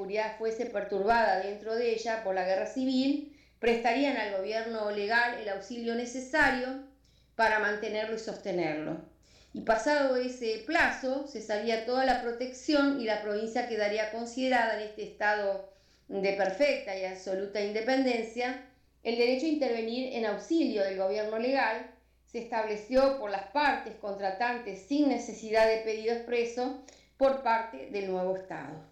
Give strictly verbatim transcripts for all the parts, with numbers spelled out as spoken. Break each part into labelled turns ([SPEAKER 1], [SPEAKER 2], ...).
[SPEAKER 1] seguridad fuese perturbada dentro de ella por la guerra civil, prestarían al gobierno legal el auxilio necesario para mantenerlo y sostenerlo. Y pasado ese plazo, cesaría toda la protección y la provincia quedaría considerada en este estado de perfecta y absoluta independencia. El derecho a intervenir en auxilio del gobierno legal se estableció por las partes contratantes sin necesidad de pedido expreso por parte del nuevo Estado.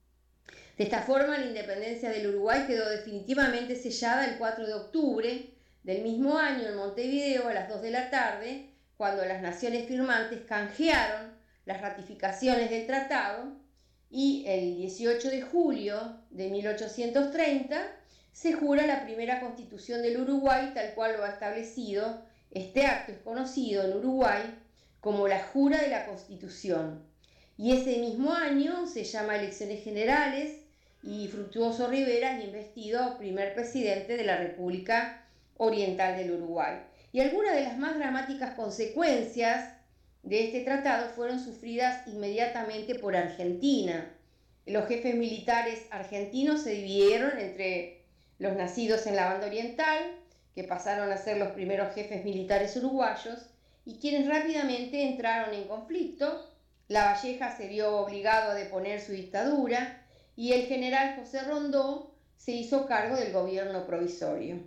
[SPEAKER 1] De esta forma, la independencia del Uruguay quedó definitivamente sellada el cuatro de octubre del mismo año en Montevideo a las dos de la tarde, cuando las naciones firmantes canjearon las ratificaciones del tratado, y el dieciocho de julio de mil ochocientos treinta se jura la primera constitución del Uruguay tal cual lo ha establecido. Este acto es conocido en Uruguay como la jura de la Constitución. Y ese mismo año se llama elecciones generales y Fructuoso Rivera es investido primer presidente de la República Oriental del Uruguay. Y algunas de las más dramáticas consecuencias de este tratado fueron sufridas inmediatamente por Argentina. Los jefes militares argentinos se dividieron entre los nacidos en la banda oriental, que pasaron a ser los primeros jefes militares uruguayos, y quienes rápidamente entraron en conflicto. Lavalleja se vio obligado a deponer su dictadura y el general José Rondó se hizo cargo del gobierno provisorio.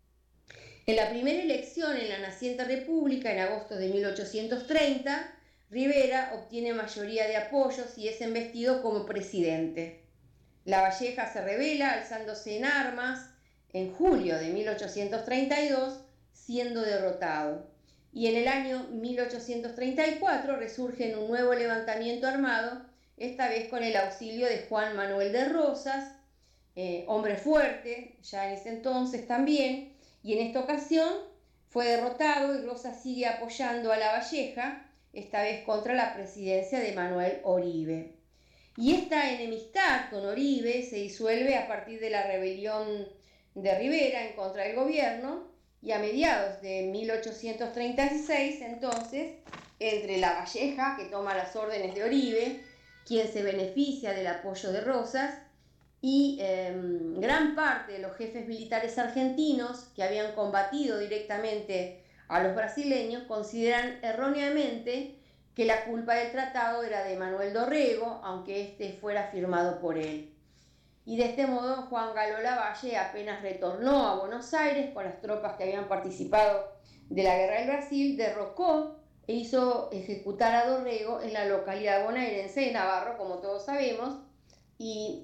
[SPEAKER 1] En la primera elección en la naciente república, en agosto de mil ochocientos treinta, Rivera obtiene mayoría de apoyos y es embestido como presidente. Lavalleja se rebela alzándose en armas en julio de mil ochocientos treinta y dos, siendo derrotado. Y en el año mil ochocientos treinta y cuatro resurge en un nuevo levantamiento armado, esta vez con el auxilio de Juan Manuel de Rosas, eh, hombre fuerte, ya en ese entonces también, y en esta ocasión fue derrotado y Rosas sigue apoyando a Lavalleja, esta vez contra la presidencia de Manuel Oribe. Y esta enemistad con Oribe se disuelve a partir de la rebelión de Rivera en contra del gobierno, y a mediados de mil ochocientos treinta y seis, entonces, entre Lavalleja, que toma las órdenes de Oribe, quien se beneficia del apoyo de Rosas, y eh, gran parte de los jefes militares argentinos que habían combatido directamente a los brasileños consideran erróneamente que la culpa del tratado era de Manuel Dorrego, aunque este fuera firmado por él. Y de este modo Juan Galo Lavalle apenas retornó a Buenos Aires con las tropas que habían participado de la Guerra del Brasil, derrocó e hizo ejecutar a Dorrego en la localidad bonaerense de Navarro, como todos sabemos, y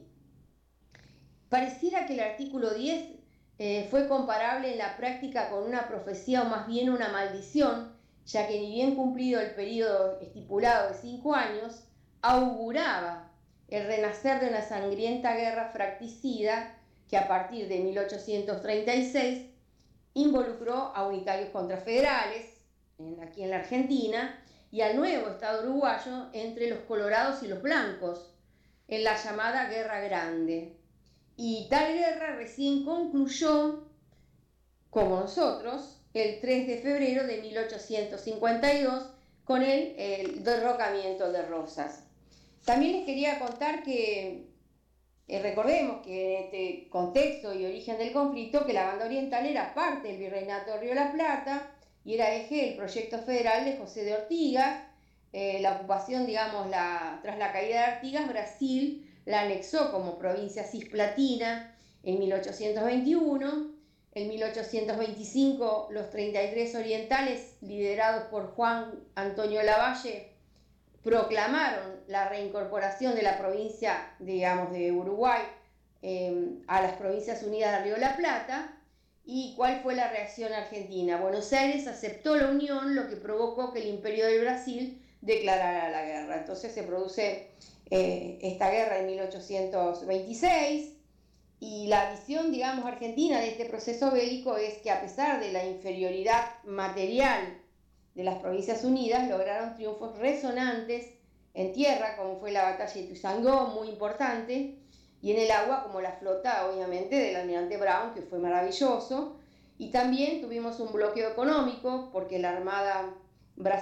[SPEAKER 1] pareciera que el artículo diez eh, fue comparable en la práctica con una profecía o más bien una maldición, ya que ni bien cumplido el periodo estipulado de cinco años, auguraba el renacer de una sangrienta guerra fratricida que a partir de mil ochocientos treinta y seis involucró a unitarios contra federales, en, aquí en la Argentina, y al nuevo Estado uruguayo entre los colorados y los blancos, en la llamada Guerra Grande. Y tal guerra recién concluyó, como nosotros, el tres de febrero de mil ochocientos cincuenta y dos con el, el derrocamiento de Rosas. También les quería contar que, eh, recordemos que en este contexto y origen del conflicto, que la banda oriental era parte del virreinato de Río de la Plata y era eje del proyecto federal de José de Ortigas. Eh, la ocupación, digamos, la, tras la caída de Artigas, Brasil la anexó como provincia cisplatina en mil ochocientos veintiuno. En mil ochocientos veinticinco, los treinta y tres orientales, liderados por Juan Antonio Lavalle, proclamaron la reincorporación de la provincia, digamos, de Uruguay eh, a las Provincias Unidas de Río de la Plata. ¿Y cuál fue la reacción argentina? Buenos Aires aceptó la unión, lo que provocó que el Imperio del Brasil declarara la guerra. Entonces se produce eh, esta guerra en mil ochocientos veintiséis, y la visión, digamos, argentina de este proceso bélico es que a pesar de la inferioridad material de las Provincias Unidas, lograron triunfos resonantes en tierra, como fue la batalla de Ituzaingó, muy importante, y en el agua, como la flota, obviamente, del almirante Brown, que fue maravilloso. Y también tuvimos un bloqueo económico, porque la Armada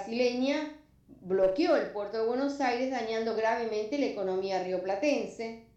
[SPEAKER 1] brasileña bloqueó el puerto de Buenos Aires, dañando gravemente la economía rioplatense.